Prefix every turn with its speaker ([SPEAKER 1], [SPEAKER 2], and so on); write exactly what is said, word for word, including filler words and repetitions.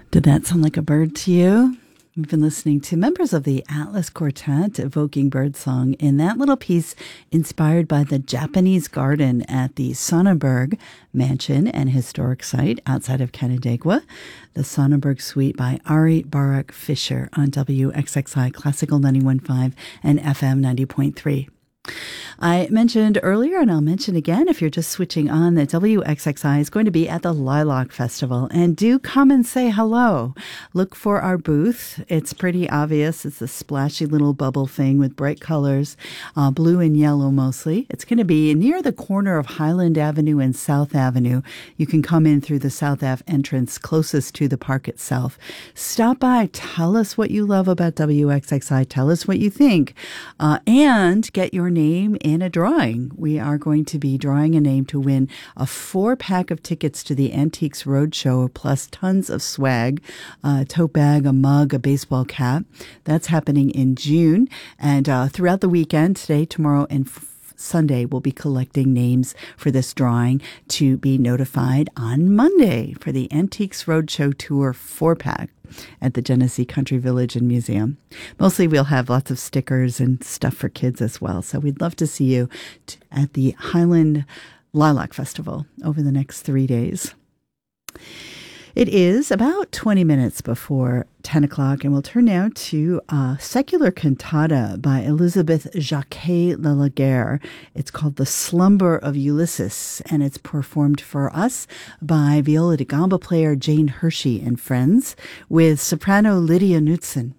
[SPEAKER 1] Did that sound like a bird to you? We've been listening to members of the Atlas Quartet evoking birdsong in that little piece inspired by the Japanese garden at the Sonnenberg Mansion and Historic Site outside of Canandaigua. The Sonnenberg Suite by Ari Barak Fisher on W X X I Classical ninety-one point five and F M ninety point three. I mentioned earlier, and I'll mention again if you're just switching on, that W X X I is going to be at the Lilac Festival, and do come and say hello. Look for our booth. It's pretty obvious. It's a splashy little bubble thing with bright colors, uh, blue and yellow mostly. It's going to be near the corner of Highland Avenue and South Avenue. You can come in through the South Ave entrance closest to the park itself. Stop by. Tell us what you love about W X X I. Tell us what you think. Uh, and get your name in a drawing. We are going to be drawing a name to win a four pack of tickets to the Antiques Roadshow, plus tons of swag, a tote bag, a mug, a baseball cap. That's happening in June. And uh, throughout the weekend, today, tomorrow, and f- Sunday, we'll be collecting names for this drawing to be notified on Monday for the Antiques Roadshow Tour four pack at the Genesee Country Village and Museum. Mostly we'll have lots of stickers and stuff for kids as well. So we'd love to see you t- at the Highland Lilac Festival over the next three days. It is about twenty minutes before ten o'clock, and we'll turn now to a secular cantata by Elizabeth Jacquet de Laguerre. It's called The Slumber of Ulysses, and it's performed for us by viola da gamba player Jane Hershey and friends with soprano Lydia Knudsen.